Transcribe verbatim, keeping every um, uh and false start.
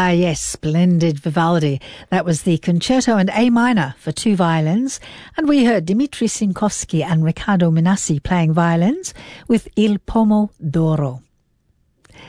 Ah, yes, splendid Vivaldi. That was the Concerto in A minor for two violins, and we heard Dmitri Sinkovsky and Riccardo Minassi playing violins with Il Pomo d'Oro.